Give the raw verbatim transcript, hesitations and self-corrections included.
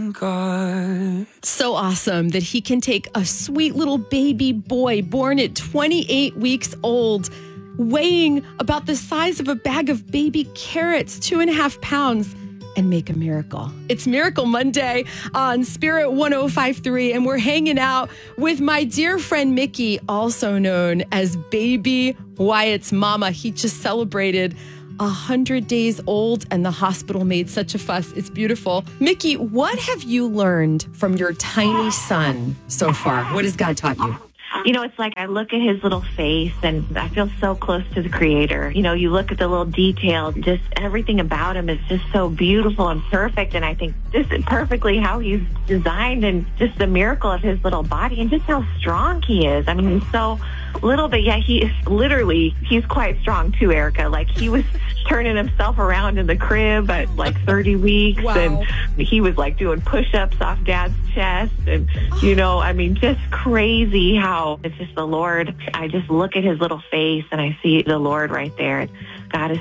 thank God. So awesome that he can take a sweet little baby boy born at twenty-eight weeks old, weighing about the size of a bag of baby carrots, two and a half pounds, and make a miracle. It's Miracle Monday on Spirit one oh five point three, and we're hanging out with my dear friend Mickey, also known as Baby Wyatt's mama. He just celebrated one hundred days old, and the hospital made such a fuss. It's beautiful. Mickey, what have you learned from your tiny son so far? What has God taught you? You know, it's like I look at his little face and I feel so close to the Creator. You know, you look at the little details, just everything about him is just so beautiful and perfect. And I think just perfectly how he's designed and just the miracle of his little body and just how strong he is. I mean, he's so little, but yet he is literally, he's quite strong too, Erica. Like he was turning himself around in the crib at like thirty weeks. Wow. And he was like doing push-ups off Dad's chest. And, you know, I mean, just crazy how it's just the Lord. I just look at his little face and I see the Lord right there. God is